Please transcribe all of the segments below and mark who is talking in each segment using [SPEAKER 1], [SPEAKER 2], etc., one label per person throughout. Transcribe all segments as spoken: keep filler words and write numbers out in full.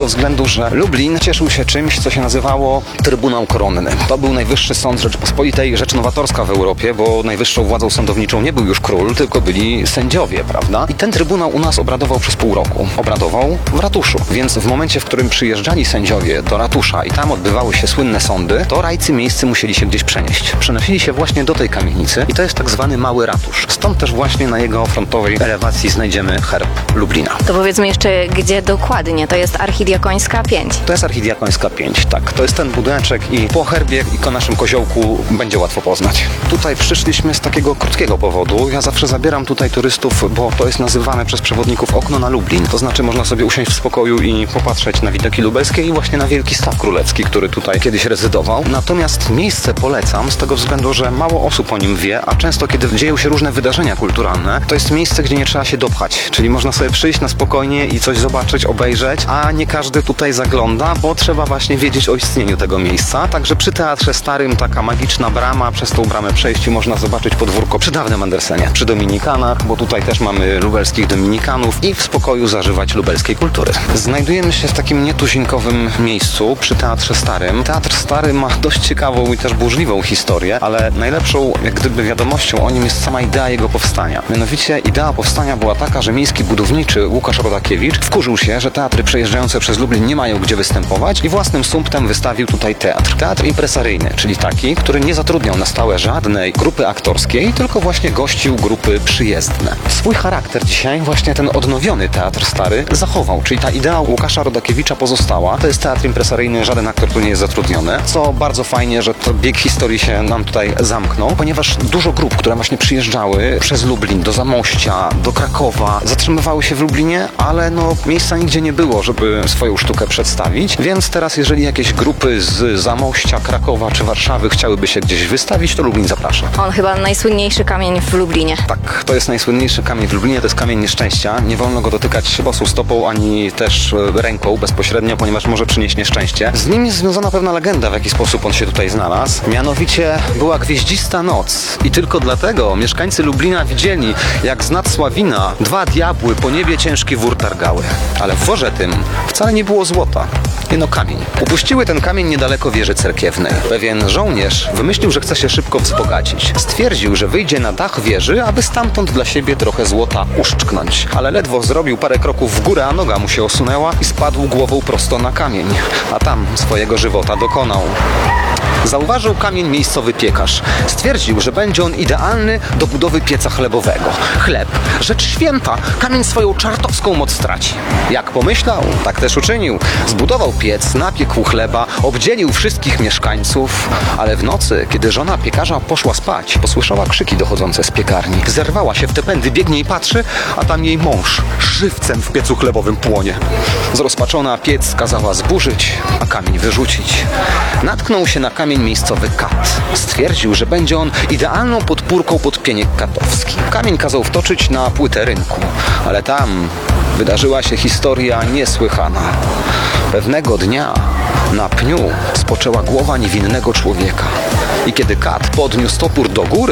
[SPEAKER 1] względu, że Lublin cieszył się czymś, co się nazywało Trybunał Koronny. To był najwyższy sąd Rzeczypospolitej, rzecz nowatorska w Europie, bo najwyższą władzą sądowniczą nie był już król, tylko byli sędziowie, prawda? I ten trybunał u nas obradował przez pół roku. Obradował w ratuszu, więc w momencie, w którym przyjeżdżali sędziowie do ratusza i tam odbywały się słynne sądy, to rajcy miejscy musieli się gdzieś przenieść. Przenosili się właśnie do tej kamienicy i to jest tak zwany Mały Ratusz. Stąd też właśnie na jego frontowej elewacji znajdziemy herb Lublina.
[SPEAKER 2] To powiedzmy jeszcze, gdzie dokładnie? To jest Archidiakońska pięć.
[SPEAKER 1] To jest Archidiakońska pięć, tak. To jest ten budyneczek i po herbie i po naszym koziołku będzie łatwo poznać. Tutaj przyszliśmy z takiego krótkiego powodu. Ja zawsze zabieram tutaj turystów, bo to jest nazywane przez przewodników okno na Lublin. To znaczy można sobie usiąść w spokoju i popatrzeć na widoki lubelskie i właśnie na wielki staw królewski, który tutaj kiedyś rezydował. Natomiast miejsce polecam z tego względu, że mało osób o nim wie, a często kiedy dzieją się różne wydarzenia kulturalne, to jest miejsce, gdzie nie trzeba się dopchać. Czyli można sobie przyjść na spokojnie i coś zobaczyć, obejrzeć, a nie każdy tutaj zagląda, bo trzeba właśnie wiedzieć o istnieniu tego miejsca. Także przy Teatrze Starym taka magiczna brama, przez tą bramę przejść i można zobaczyć podwórko przy dawnym Andersenie, przy Dominikanach, bo tutaj też mamy lubelskich dominikanów i w spokoju zażywać lubelskiej kultury. Znajdujemy się w takim nietuzinkowym miejscu przy Teatrze Starym. Teatr Stary ma dość ciekawą i też burzliwą historię, ale najlepszą jak gdyby wiadomością o nim jest sama idea jego powstania. Mianowicie idea powstania była taka, że miejski budowniczy Łukasz Rodakiewicz wkurzył się, że teatry przejeżdżające przez Lublin nie mają gdzie występować i własnym sumptem wystawił tutaj teatr. Teatr impresaryjny, czyli taki, który nie zatrudniał na stałe żadnej grupy aktorskiej, tylko właśnie gościł grupy przyjezdne. Swój charakter dzisiaj właśnie ten odnowiony Teatr Stary zachował, czyli ta idea Łukasza Rodakiewicza pozostała. To jest teatr impresaryjny, żaden aktor tu nie jest zatrudniony, co bardzo fajnie, że to bieg historii się nam tutaj zamknął, ponieważ dużo grup, które właśnie przyjeżdżały przez Lublin do Zamościa, do Krakowa, zatrzymywały się w Lublinie, ale no miejsca nigdzie nie było, żeby swoją sztukę przedstawić, więc teraz jeżeli jakieś grupy z Zamościa, Krakowa czy Warszawy chciałyby się gdzieś wystawić, to Lublin zaprasza.
[SPEAKER 2] On chyba najsłynniejszy kamień w Lublinie.
[SPEAKER 1] Tak, to jest najsłynniejszy kamień w Lublinie, to jest kamień nieszczęścia. Nie wolno go dotykać bosą stopą, ani też ręką bezpośrednio, ponieważ może przynieść nieszczęście. Z nim jest związana pewna legenda, w jaki sposób on się tutaj znalazł. Mianowicie była gwieździsta noc i tylko dlatego mieszkańcy Lublina widzieli, jak z nad Sławina dwa diabły po niebie ciężki wór targały. Ale w worze tym wcale nie było złota, jeno kamień. Upuściły ten kamień niedaleko wieży cerkiewnej. Pewien żołnierz wymyślił, że chce się szybko wzbogacić. Stwierdził, że wyjdzie na dach wieży, aby stamtąd dla siebie trochę złota uszczknąć. Ale ledwo zrobił parę kroków w górę, a noga mu się osunęła i spadł głową prosto na kamień. A tam swojego żywota dokonał. Zauważył kamień miejscowy piekarz. Stwierdził, że będzie on idealny do budowy pieca chlebowego. Chleb, rzecz święta, kamień swoją czartowską moc straci. Jak pomyślał, tak też uczynił. Zbudował piec, napiekł chleba, obdzielił wszystkich mieszkańców, ale w nocy, kiedy żona piekarza poszła spać, posłyszała krzyki dochodzące z piekarni. Zerwała się w te pędy, biegnie i patrzy, a tam jej mąż żywcem w piecu chlebowym płonie. Zrozpaczona piec kazała zburzyć, a kamień wyrzucić. Natknął się na kamień miejscowy kat. Stwierdził, że będzie on idealną podpórką pod pieniek katowski. Kamień kazał wtoczyć na płytę rynku, ale tam wydarzyła się historia niesłychana. Pewnego dnia na pniu spoczęła głowa niewinnego człowieka. I kiedy kat podniósł topór do góry,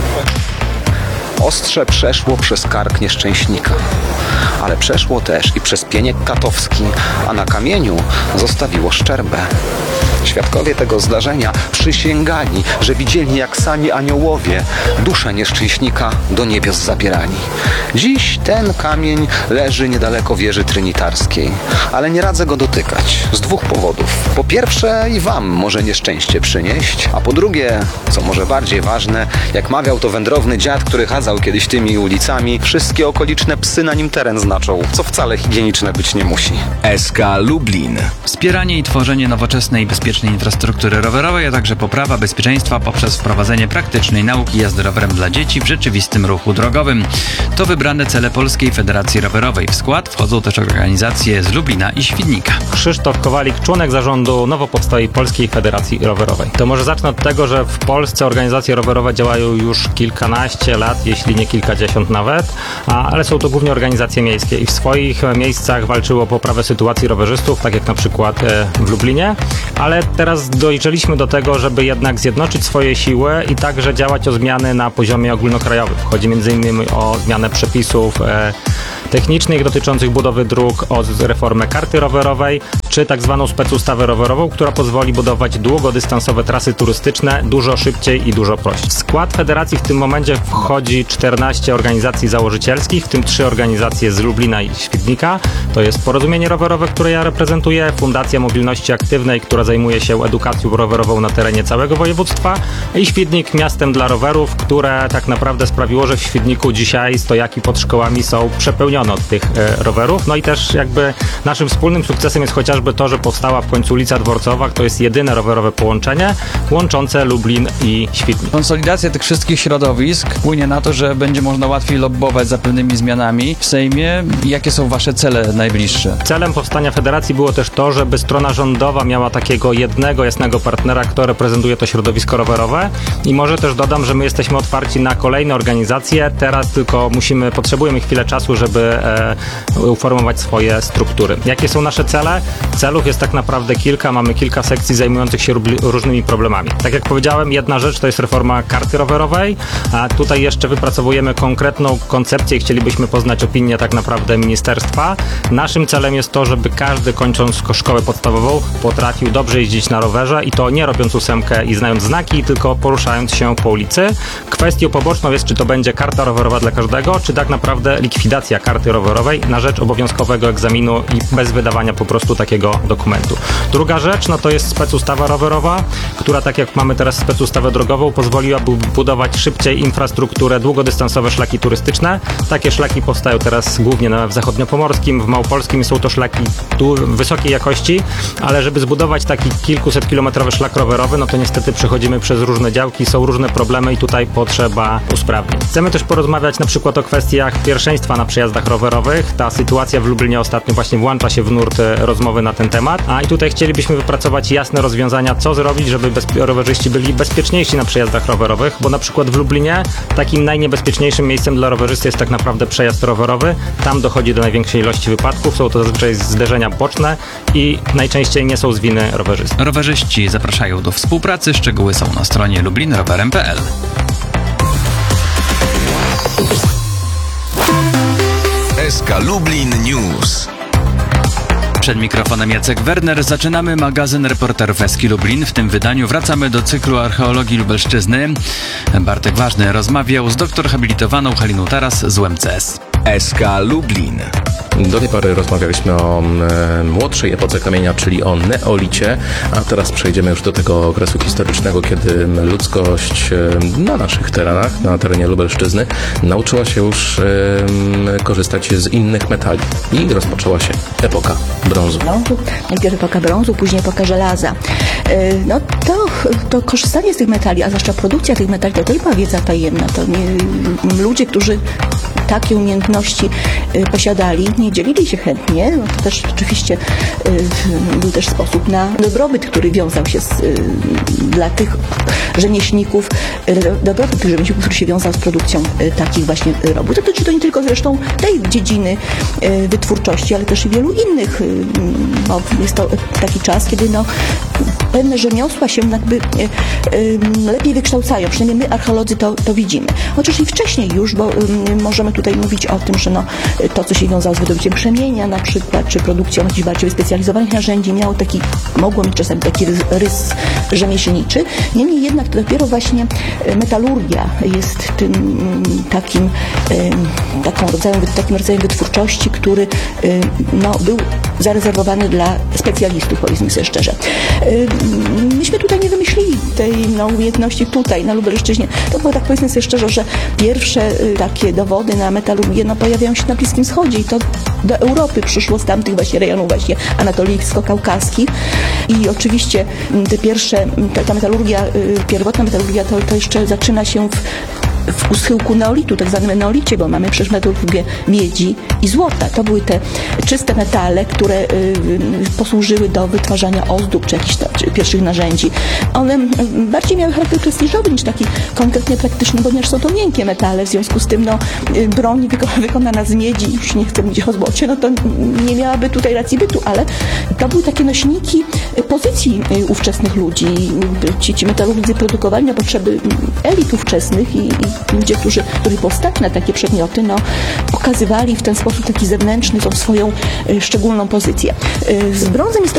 [SPEAKER 1] ostrze przeszło przez kark nieszczęśnika, ale przeszło też i przez pieniek katowski, a na kamieniu zostawiło szczerbę. Świadkowie tego zdarzenia przysięgali, że widzieli, jak sami aniołowie duszę nieszczęśnika do niebios zabierali. Dziś ten kamień leży niedaleko wieży trinitarskiej, ale nie radzę go dotykać z dwóch powodów. Po pierwsze, i wam może nieszczęście przynieść, a po drugie, co może bardziej ważne, jak mawiał to wędrowny dziad, który chadzał kiedyś tymi ulicami, wszystkie okoliczne psy na nim teren znaczą, co wcale higieniczne być nie musi.
[SPEAKER 3] S K Lublin.
[SPEAKER 4] Wspieranie i tworzenie nowoczesnej i bezpiecznej infrastruktury rowerowej, a także poprawa bezpieczeństwa poprzez wprowadzenie praktycznej nauki jazdy rowerem dla dzieci w rzeczywistym ruchu drogowym. To wybrane cele Polskiej Federacji Rowerowej. W skład wchodzą też organizacje z Lublina i Świdnika.
[SPEAKER 5] Krzysztof Kowalik, członek zarządu nowo powstałej Polskiej Federacji Rowerowej. To może zacznę od tego, że w Polsce organizacje rowerowe działają już kilkanaście lat, jeśli nie kilkadziesiąt nawet, ale są to głównie organizacje miejskie i w swoich miejscach walczyły o poprawę sytuacji rowerzystów, tak jak na przykład w Lublinie, ale teraz dojrzeliśmy do tego, żeby jednak zjednoczyć swoje siły i także działać o zmiany na poziomie ogólnokrajowym. Chodzi między innymi o zmianę przepisów e, technicznych dotyczących budowy dróg, od reformy karty rowerowej, czy tak zwaną specustawę rowerową, która pozwoli budować długodystansowe trasy turystyczne dużo szybciej i dużo prościej. W skład federacji w tym momencie wchodzi czternaście organizacji założycielskich, w tym trzy organizacje z Lublina i Świdnika. To jest Porozumienie Rowerowe, które ja reprezentuję, Fundacja Mobilności Aktywnej, która zajmuje się edukacją rowerową na terenie całego województwa, i Świdnik Miastem dla Rowerów, które tak naprawdę sprawiło, że w Świdniku dzisiaj stojaki pod szkołami są przepełnione od tych e, rowerów. No i też jakby naszym wspólnym sukcesem jest chociażby to, że powstała w końcu ulica Dworcowa, to jest jedyne rowerowe połączenie łączące Lublin i Świdnik.
[SPEAKER 4] Konsolidacja tych wszystkich środowisk wpłynie na to, że będzie można łatwiej lobbować za pewnymi zmianami w Sejmie. Jakie są wasze cele najbliższe?
[SPEAKER 5] Celem powstania federacji było też to, żeby strona rządowa miała takiego jednego, jasnego partnera, kto reprezentuje to środowisko rowerowe, i może też dodam, że my jesteśmy otwarci na kolejne organizacje. Teraz tylko musimy, potrzebujemy chwilę czasu, żeby e, uformować swoje struktury. Jakie są nasze cele? Celów jest tak naprawdę kilka. Mamy kilka sekcji zajmujących się rubli, różnymi problemami. Tak jak powiedziałem, jedna rzecz to jest reforma karty rowerowej, a tutaj jeszcze wypracowujemy konkretną koncepcję i chcielibyśmy poznać opinię tak naprawdę ministerstwa. Naszym celem jest to, żeby każdy, kończąc szkołę podstawową, potrafił dobrze jeździć na rowerze, i to nie robiąc ósemkę i znając znaki, tylko poruszając się po ulicy. Kwestią poboczną jest, czy to będzie karta rowerowa dla każdego, czy tak naprawdę likwidacja karty rowerowej na rzecz obowiązkowego egzaminu i bez wydawania po prostu takiego dokumentu. Druga rzecz, no to jest specustawa rowerowa, która, tak jak mamy teraz specustawę drogową, pozwoliłaby budować szybciej infrastrukturę, długodystansowe szlaki turystyczne. Takie szlaki powstają teraz głównie na, w zachodniopomorskim, w małopolskim. Są to szlaki tu, wysokiej jakości, ale żeby zbudować taki kilkusetkilometrowy szlak rowerowy, no to niestety przechodzimy przez różne działki, są różne problemy i tutaj potrzeba usprawnień. Chcemy też porozmawiać na przykład o kwestiach pierwszeństwa na przejazdach rowerowych. Ta sytuacja w Lublinie ostatnio właśnie włącza się w nurt rozmowy na ten temat, a i tutaj chcielibyśmy wypracować jasne rozwiązania, co zrobić, żeby bezpie- rowerzyści byli bezpieczniejsi na przejazdach rowerowych, bo na przykład w Lublinie takim najniebezpieczniejszym miejscem dla rowerzysty jest tak naprawdę przejazd rowerowy. Tam dochodzi do największej ilości wypadków, są to zazwyczaj zderzenia boczne i najczęściej nie są z winy rowerzysty.
[SPEAKER 4] Rowerzyści zapraszają do współpracy. Szczegóły są na stronie lublin rowerem kropka p l.
[SPEAKER 3] S K Lublin News.
[SPEAKER 4] Przed mikrofonem Jacek Werner. Zaczynamy magazyn Reporterów S K Lublin. W tym wydaniu wracamy do cyklu archeologii Lubelszczyzny. Bartek Ważny rozmawiał z doktor habilitowaną Haliną Taras z U M C S.
[SPEAKER 3] S K Lublin.
[SPEAKER 6] Do tej pory rozmawialiśmy o e, młodszej epoce kamienia, czyli o neolicie, a teraz przejdziemy już do tego okresu historycznego, kiedy ludzkość e, na naszych terenach, na terenie Lubelszczyzny, nauczyła się już e, korzystać z innych metali i rozpoczęła się epoka brązu.
[SPEAKER 7] brązu. Najpierw epoka brązu, później epoka żelaza. E, no to, to korzystanie z tych metali, a zwłaszcza produkcja tych metali, to, to była wiedza tajemna. To nie, ludzie, którzy takie umiejętności y, posiadali, nie dzielili się chętnie. No to też oczywiście y, był też sposób na dobrobyt, który wiązał się z, y, dla tych rzemieślników, y, dobrobyt tych rzemieślników, który się wiązał z produkcją y, takich właśnie robót. To dotyczy to nie tylko zresztą tej dziedziny y, wytwórczości, ale też i wielu innych. Y, no, jest to taki czas, kiedy no, pewne rzemiosła się jakby y, y, lepiej wykształcają. Przynajmniej my, archeolodzy, to, to widzimy. Chociaż i wcześniej już, bo y, możemy tutaj mówić o tym, że no, to, co się wiązało z wydobyciem krzemienia na przykład, czy produkcją jakichś bardziej wyspecjalizowanych narzędzi, miało taki, mogło mieć czasami taki rys, rys rzemieślniczy. Niemniej jednak to dopiero właśnie metalurgia jest tym takim, taką rodzajem, takim rodzajem wytwórczości, który no, był zarezerwowany dla specjalistów, powiedzmy sobie szczerze. Myśmy tutaj nie wymyślili tej no, umiejętności tutaj, na Lubelszczyźnie. To było tak, powiedzmy sobie szczerze, że pierwsze takie dowody na metalurgię no, pojawiają się na Bliskim Wschodzie i to do Europy przyszło z tamtych właśnie rejonów właśnie anatolijsko-kaukaskich i oczywiście te pierwsze, ta, ta metalurgia, pierwotna metalurgia to, to jeszcze zaczyna się w w uschyłku neolitu, tak zwanym neolicie, bo mamy przecież metalurgię miedzi i złota. To były te czyste metale, które y, posłużyły do wytwarzania ozdób czy jakichś tam, czy pierwszych narzędzi. One y, bardziej miały charakter prestiżowy niż taki konkretnie praktyczny, ponieważ są to miękkie metale, w związku z tym no, y, broń wyko- wykonana z miedzi, już nie chcę mówić o złocie, no to nie miałaby tutaj racji bytu, ale to były takie nośniki pozycji y, ówczesnych ludzi. Ci, ci metalurgzy produkowali na potrzeby elit ówczesnych i, i ludzie, którzy, którzy powstali na takie przedmioty, no, pokazywali w ten sposób taki zewnętrzny tą swoją y, szczególną pozycję. Y, z brązem jest